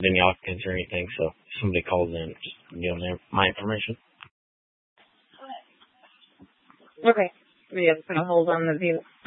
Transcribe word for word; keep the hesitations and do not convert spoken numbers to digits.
any occupants or anything, so if somebody calls in, just give them my information. Okay. We have to put a hold on the view.